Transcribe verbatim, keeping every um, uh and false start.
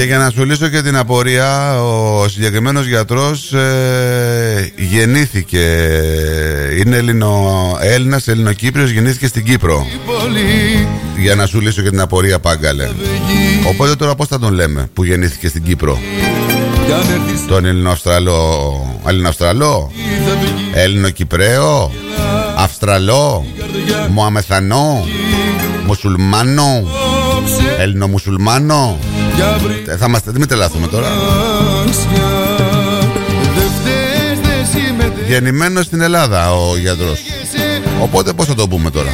Και για να σου λύσω και την απορία, ο συγκεκριμένος γιατρός ε, γεννήθηκε, είναι Ελληνο, Έλληνας, Ελληνοκύπριος, γεννήθηκε στην Κύπρο. Για να σου λύσω και την απορία, Πάγκαλε. Οπότε τώρα πώς θα τον λέμε που γεννήθηκε στην Κύπρο? Τον Ελληνοαυστραλό, Ελληνοαυστραλό, Έλληνο-Κυπραίο, Αυστραλό, Μωαμεθανό, Μουσουλμάνο, Ελληνομουσουλμάνο. Θα είμαστε, μην τρελαθούμε τώρα. Γεννημένος στην Ελλάδα ο γιατρός. Οπότε πώς θα το πούμε τώρα?